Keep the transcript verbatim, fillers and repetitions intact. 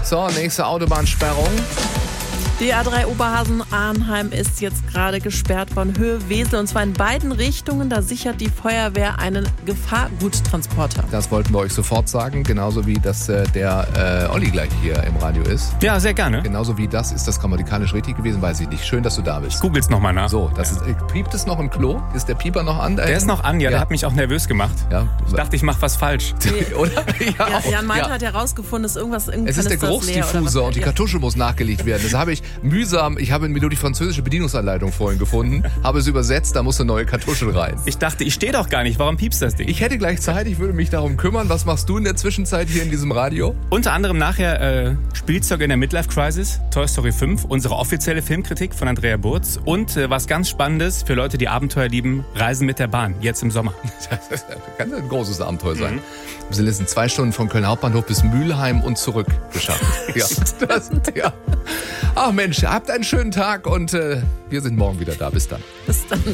So, nächste Autobahnsperrung. Die A drei Oberhausen-Arnheim ist jetzt gerade gesperrt von Höhe Wesel und zwar in beiden Richtungen. Da sichert die Feuerwehr einen Gefahrguttransporter. Das wollten wir euch sofort sagen, genauso wie dass äh, der äh, Olli gleich hier im Radio ist. Ja, sehr gerne. Genauso wie das, ist das grammatikalisch richtig gewesen, weiß ich nicht. Schön, dass du da bist. Googles nochmal nach. So, das ja. ist, piept es noch im Klo? Ist der Pieper noch an? Der ist noch an, ja, ja. Der hat mich auch nervös gemacht. Ja. Ich dachte, ich mache was falsch. Oder? Ja, Ja, Jan Meiter ja. hat herausgefunden, dass irgendwas im Es ist der Geruchsdiffuser und die Kartusche muss nachgelegt werden. Das habe ich mühsam, ich habe mir nur die französische Bedienungsanleitung vorhin gefunden, habe es übersetzt, da muss eine neue Kartusche rein. Ich dachte, ich stehe doch gar nicht, warum piepst das Ding? Ich hätte gleich Zeit, ich würde mich darum kümmern. Was machst du in der Zwischenzeit hier in diesem Radio? Unter anderem nachher äh, Spielzeug in der Midlife Crisis, Toy Story fünf, unsere offizielle Filmkritik von Andrea Burz und äh, was ganz Spannendes für Leute, die Abenteuer lieben, Reisen mit der Bahn, jetzt im Sommer. Das kann ein großes Abenteuer sein. Mhm. Wir sind jetzt in zwei Stunden von Köln Hauptbahnhof bis Mülheim und zurück geschafft. Ja, das, ja. Ach Mensch, habt einen schönen Tag und äh, wir sind morgen wieder da. Bis dann. Bis dann.